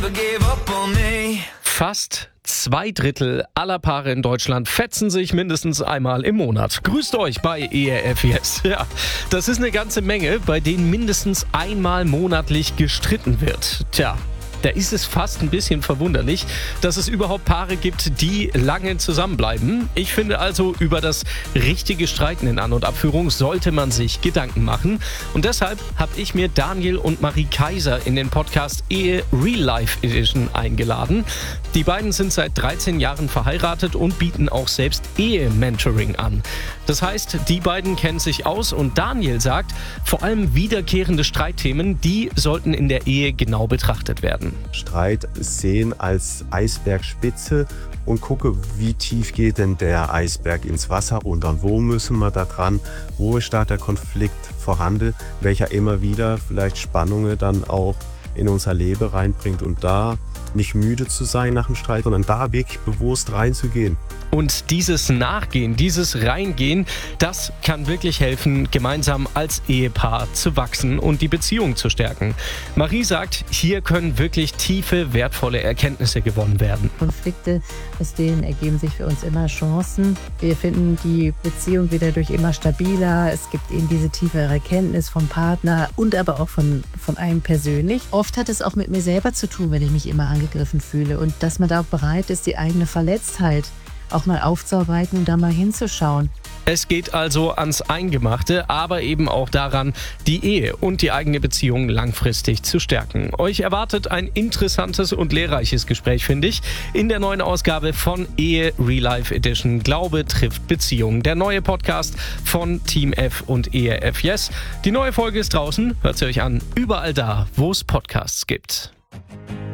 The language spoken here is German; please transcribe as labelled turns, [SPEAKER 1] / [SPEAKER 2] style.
[SPEAKER 1] Fast 2/3 aller Paare in Deutschland fetzen sich mindestens einmal im Monat. Grüßt euch bei ERF Yes. Ja, das ist eine ganze Menge, bei denen mindestens einmal monatlich gestritten wird. Tja, da ist es fast ein bisschen verwunderlich, dass es überhaupt Paare gibt, die lange zusammenbleiben. Ich finde also, über das richtige Streiten in An- und Abführung sollte man sich Gedanken machen. Und deshalb habe ich mir Daniel und Marie Kaiser in den Podcast Ehe Real Life Edition eingeladen. Die beiden sind seit 13 Jahren verheiratet und bieten auch selbst Ehe-Mentoring an. Das heißt, die beiden kennen sich aus und Daniel sagt, vor allem wiederkehrende Streitthemen, die sollten in der Ehe genau betrachtet werden.
[SPEAKER 2] Streit sehen als Eisbergspitze und gucke, wie tief geht denn der Eisberg ins Wasser runter und wo müssen wir da dran, wo ist da der Konflikt vorhanden, welcher immer wieder vielleicht Spannungen dann auch in unser Leben reinbringt und da nicht müde zu sein nach dem Streit, sondern da wirklich bewusst reinzugehen.
[SPEAKER 1] Und dieses Nachgehen, dieses Reingehen, das kann wirklich helfen, gemeinsam als Ehepaar zu wachsen und die Beziehung zu stärken. Marie sagt, hier können wirklich tiefe, wertvolle Erkenntnisse gewonnen werden.
[SPEAKER 3] Konflikte, aus denen ergeben sich für uns immer Chancen. Wir finden die Beziehung wieder durch immer stabiler. Es gibt eben diese tiefere Erkenntnis vom Partner und aber auch von einem persönlich. Oft hat es auch mit mir selber zu tun, wenn ich mich immer angegriffen fühle. Und dass man da auch bereit ist, die eigene Verletztheit auch mal aufzuarbeiten und da mal hinzuschauen.
[SPEAKER 1] Es geht also ans Eingemachte, aber eben auch daran, die Ehe und die eigene Beziehung langfristig zu stärken. Euch erwartet ein interessantes und lehrreiches Gespräch, finde ich, in der neuen Ausgabe von Ehe Real Life Edition Glaube trifft Beziehung. Der neue Podcast von Team F und ERF Yes. Die neue Folge ist draußen, hört sie euch an, überall da, wo es Podcasts gibt.